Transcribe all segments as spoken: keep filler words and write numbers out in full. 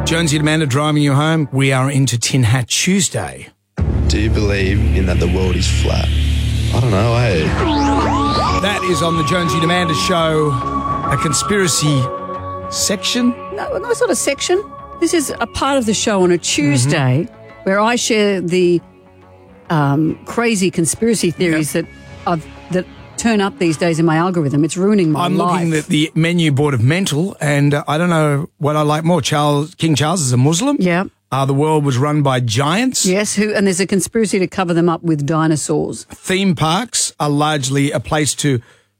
Jonesy and Amanda driving you home. We are into Tin Hat Tuesday. Do you believe in that the world is flat? I don't know, eh? That is on the Jonesy and Amanda show, a conspiracy section. No, no, it's not a section. This is a part of the show on a Tuesday mm-hmm. where I share the um, crazy conspiracy theories yep. that I've that turn up these days in my algorithm. It's ruining my I'm life. I'm looking at the menu board of Mental, and uh, I don't know what I like more. Charles King Charles is a Muslim. Yeah. Uh, the world was run by giants. Yes, who and there's a conspiracy to cover them up with dinosaurs. Theme parks are largely a place to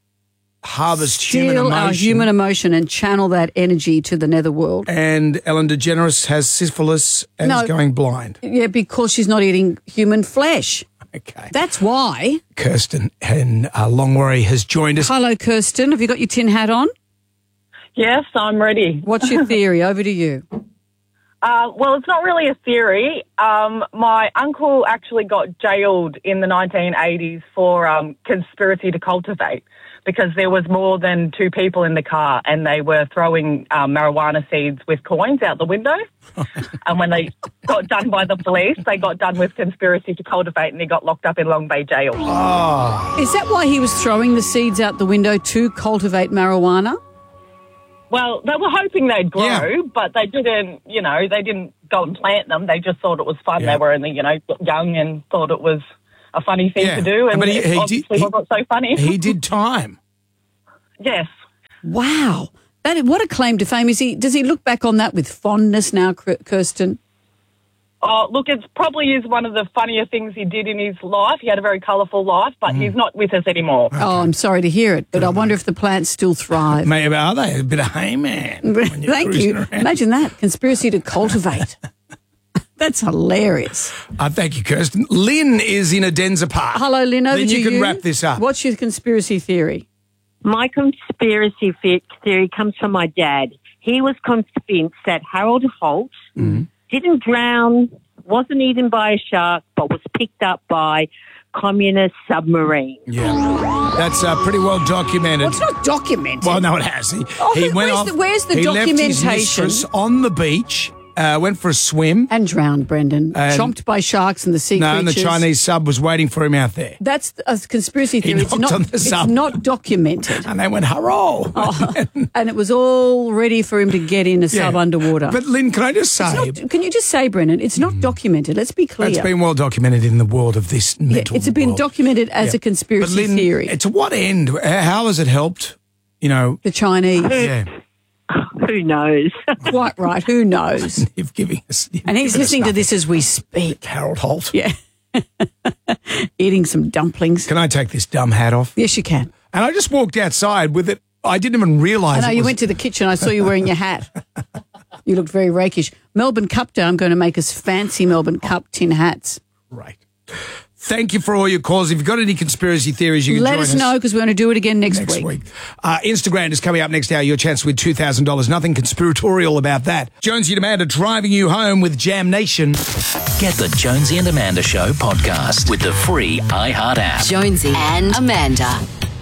harvest Steal human emotion. our human emotion and channel that energy to the netherworld. And Ellen DeGeneres has syphilis and No. is going blind. Yeah, because she's not eating human flesh. Okay. That's why. Kirsten in uh, Longwarry has joined us. Hello, Kirsten. Have you got your tin hat on? Yes, I'm ready. What's your theory? Over to you. Uh, well, it's not really a theory. Um, my uncle actually got jailed in the nineteen eighties for um, conspiracy to cultivate because there was more than two people in the car and they were throwing um, marijuana seeds with coins out the window. And when they got done by the police, they got done with conspiracy to cultivate and he got locked up in Long Bay Jail. Oh. Is that why he was throwing the seeds out the window to cultivate marijuana? Well, they were hoping they'd grow, Yeah. but they didn't, you know, they didn't go and plant them. They just thought it was fun. Yeah. They were only, you know, young and thought it was a funny thing Yeah. to do. And But he- it he obviously did- he- wasn't so funny. He did time. Yes. Wow. That, what a claim to fame. Is he? Does he look back on that with fondness now, Kirsten? Oh, look, it probably is one of the funnier things he did in his life. He had a very colourful life, but Mm. he's not with us anymore. Oh, I'm sorry to hear it, but I wonder if the plants still thrive. Maybe are they? A bit of hay man. when you're Thank cruising you. around. Imagine that. Conspiracy to cultivate. That's hilarious. Uh, thank you, Kirsten. Lynn is in Adenza Park. Hello, Lynn. Over Then to you can wrap this up. What's your conspiracy theory? My conspiracy fe- theory comes from my dad. He was convinced that Harold Holt Mm-hmm. didn't drown, wasn't eaten by a shark, but was picked up by communist submarine. Yeah, that's uh, pretty well documented. Well, it's not documented. Well, no, it has. He, Oh, he who- went where's off. the- where's the he left his documentation? mistress on the beach, uh, went for a swim. And drowned, Brendan. And- Chomped by sharks and the sea No, and the creatures. Chinese sub was waiting for him out there. That's a conspiracy theory. It's knocked not, on the it's sub. not documented. And they went, hurrah! Oh, and it was all ready for him to get in a Yeah. sub underwater. But Lynn, can I just say, It's not- can you just say, Brendan, it's not documented. Let's be clear. it's been well documented in the world of this Yeah, mental it's been world. documented as Yeah. a conspiracy But Lynn, theory. To what end? How has it helped? You know, The Chinese. yeah, Who knows? Quite right. Who knows? you've giving us. you've And he's given us listening to nothing. this as we speak. Harold Holt. Yeah. Eating some dumplings. Can I take this dumb hat off? Yes, you can. And I just walked outside with it. I didn't even realise. I know it you was, went to the kitchen. I saw you wearing your hat. You looked very rakish. Melbourne Cup Day, I'm going to make us fancy Melbourne Cup tin hats. Right. Thank you for all your calls. If you've got any conspiracy theories, you can Let join us know because we're going to do it again next, next week. Uh, Instagram is coming up next hour. Your chance to win two thousand dollars. Nothing conspiratorial about that. Jonesy and Amanda driving you home with Jam Nation. Get the Jonesy and Amanda Show podcast with the free iHeart app. Jonesy and Amanda.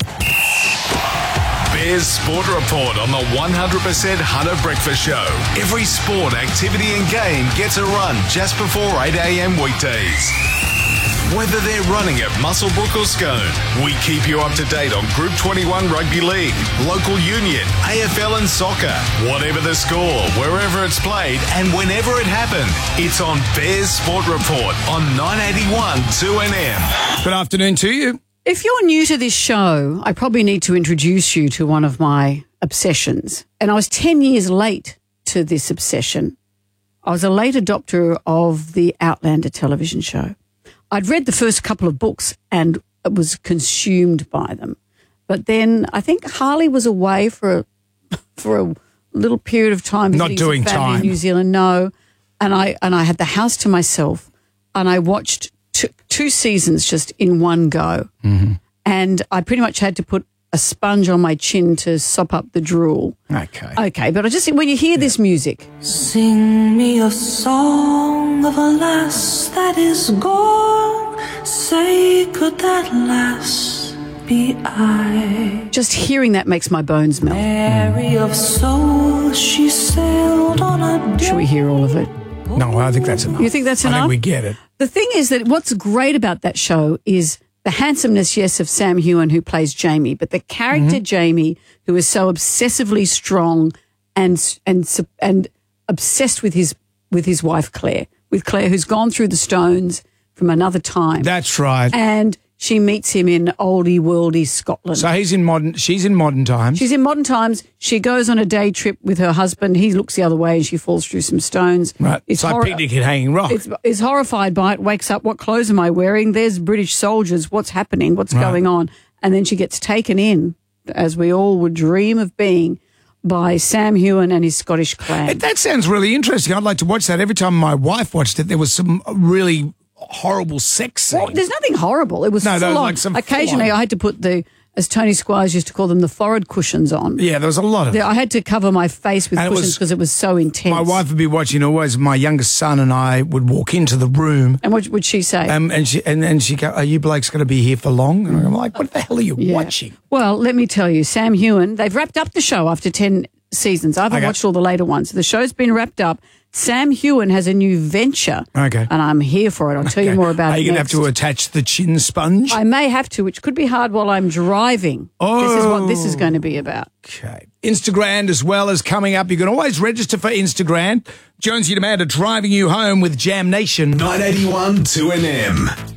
Bears Sport Report on the one hundred percent Hunter Breakfast Show. Every sport, activity and game gets a run just before eight a.m. weekdays. Whether they're running at Muswellbrook or Scone, we keep you up to date on Group twenty-one Rugby League, local union, A F L and soccer. Whatever the score, wherever it's played and whenever it happened, it's on Bears Sport Report on nine eighty-one two N M. Good afternoon to you. If you're new to this show, I probably need to introduce you to one of my obsessions. And I was ten years late to this obsession. I was a late adopter of the Outlander television show. I'd read the first couple of books and was consumed by them. But then I think Harley was away for a, for a little period of time. Not visiting some doing family time. in New Zealand, no. And I, and I had the house to myself and I watched two, two seasons just in one go. Mm-hmm. And I pretty much had to put a sponge on my chin to sop up the drool. Okay. Okay, but I just think when you hear this music, Sing me a song of a lass that is gone. Say, could that lass be I? just hearing that makes my bones melt. Mary of soul, she sailed on a day. Should we hear all of it? No, I think that's enough. You think that's I enough? think we get it. The thing is that what's great about that show is the handsomeness, yes, of Sam Heughan, who plays Jamie, but the character Mm-hmm. Jamie, who is so obsessively strong and and and obsessed with his with his wife Claire, with Claire, who's gone through the stones from another time. That's right. And she meets him in oldie worldy Scotland. So he's in modern. She's in modern times. She's in modern times. She goes on a day trip with her husband. He looks the other way and she falls through some stones. right. It's It's like horror- picnic at Hanging Rock. Is, is horrified by it, wakes up, what clothes am I wearing? There's British soldiers. What's happening? What's Right. going on? And then she gets taken in, as we all would dream of being, by Sam Heughan and his Scottish clan. That sounds really interesting. I'd like to watch that. Every time my wife watched it, there was some really horrible sex scenes. Well, there's nothing horrible. It was No, full there was on. like some Occasionally, full on. I had to put the, as Tony Squires used to call them, the forehead cushions on. Yeah, there was a lot of The- I had to cover my face with And it cushions was- because it was so intense. My wife would be watching always. My youngest son and I would walk into the room. And what would she say? Um, and she and then she go, "Are you blokes going to be here for long?" And I'm like, "What the hell are you Yeah. watching?" Well, let me tell you, Sam Heughan, they've wrapped up the show after ten seasons. I haven't Okay. watched all the later ones. The show's been wrapped up. Sam Heughan has a new venture. Okay. And I'm here for it. I'll tell you more about Are it you going to have next. to attach the chin sponge? I may have to, which could be hard while I'm driving. This is what this is going to be about. Okay. Instagram as well as coming up. You can always register for Instagram. Jonesy and Amanda driving you home with Jam Nation. nine eighty-one two N M.